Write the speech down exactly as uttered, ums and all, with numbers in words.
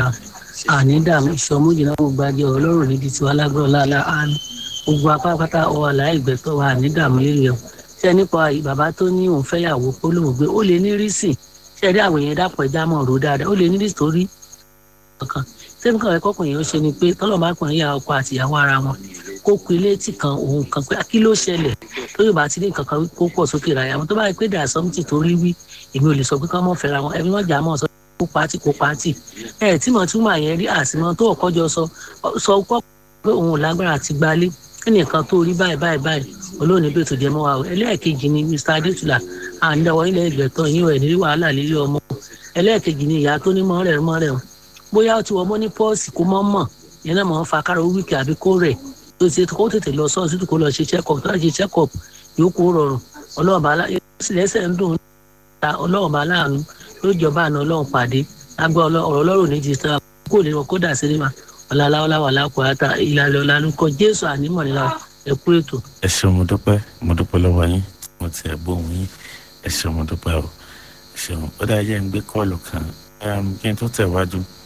dáa àní dààmú ìṣọmú jìnnà gbogbo ajé ọlọ́run níbi tí wàá lágbọ́n láàlá àánú gbogbo apápátá ọwọ́ aláìgbẹ́tọ̀ wa àní dààmú líle o ṣe nípa bàbá tó ní òun fẹ́yàwó kó lóun gbé ó lè ní rísì ṣe rí àwọn èèyàn dàpọ̀ ẹja mọ̀ ọ́ dáadáa ó lè ní rísì torí kankan sẹ́mi kan ẹ̀kọ́ kan yẹn ó ṣe ni pé tọ́lọ̀ bá pọ̀ níyà ọkọ àtìyàwó ara wọn kó pe létí kan òun kan pé kí ló ṣẹlẹ̀ tó yóò bá ti ní nǹkan kan kó pọ̀ sókè ra yàwọn tó bá yẹ pé dà sọ́mùtì tó rí wí èmi ò lè sọ pé kán mọ̀ fẹ́ra wọn ẹbí wọn jà mọ́ sọ kó pàtì kó pàtì ẹ tí mo túmọ̀ yẹn rí àsìmọ́ tó ọ̀kọ́jọ sọ sọ pọ̀ pé òun ò lágbára àti gbalé kí nìkan tó rí báyìí báyìí báyìí olóòní bí ètò jẹ mọ́ wa o ẹlẹ́ẹ̀kejì ni Mr Adétúlà à ń dáwọ́ ilẹ̀ ìgbẹ́tọ̀ yín ẹ̀ ní wàhálà lílé ọmọ ẹlẹ́ẹ̀kejì ni ìyá tó ní mọ́ rẹ̀ mọ́ rẹ̀ o bóyá ó ti wọ́n mọ́ ní pọ́ọ̀sì kó mọ́ mọ̀ yẹn náà mọ̀ ń fa kára wíìkì àbí kó rẹ̀ tó ṣe kó tètè lọ sọ́ọ̀sì tó kó lọ ṣe check-up tó ṣe check-up yóò kó rọrùn ọlọ́ọ̀bá lẹ́sẹ̀ ń dùn ọlọ́ọ̀bá láàánú yóò jọba àná ọlọ́run pàdé lágbó ọ̀rọ̀ ọlọ́run ní ti sọ kó lè wọn kó dà sí níma ọ̀làláwọ̀láwà lápòátá ìlàlẹ̀ ọ̀làlùkọ Jésù ànímọ̀ nílá ẹ̀kú ètò. ẹ ṣeun mo dúpẹ́ mo dúpẹ́ lọ́wọ́ yín mo ti ẹ̀ bóun yín ẹ ṣeun mo dúpẹ́ o ẹ ṣeun ó dáa jẹ́ ń gbé kọ́ọ̀lù kan kí n tó tẹ̀wájú